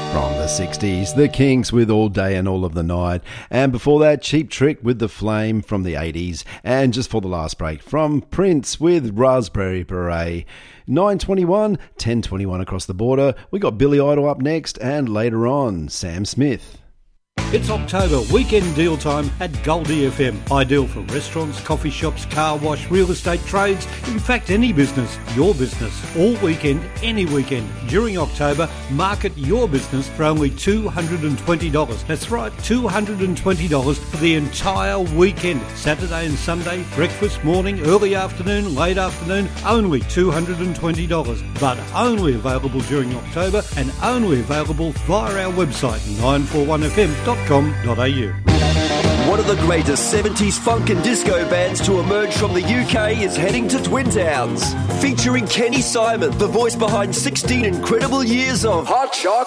From the 60s, The Kinks with All Day and All of the Night. And before that, Cheap Trick with The Flame from the 80s. And just for the last break, from Prince with Raspberry Beret. 9:21, 10:21 across the border. We got Billy Idol up next, and later on, Sam Smith. It's October, weekend deal time at Goldie FM. Ideal for restaurants, coffee shops, car wash, real estate trades, in fact any business, your business. All weekend, any weekend. During October, market your business for only $220. That's right, $220 for the entire weekend. Saturday and Sunday, breakfast, morning, early afternoon, late afternoon, only $220. But only available during October and only available via our website, 941fm.com.au. One of the greatest 70s funk and disco bands to emerge from the UK is heading to Twin Towns. Featuring Kenny Simon, the voice behind 16 incredible years of Hot Shock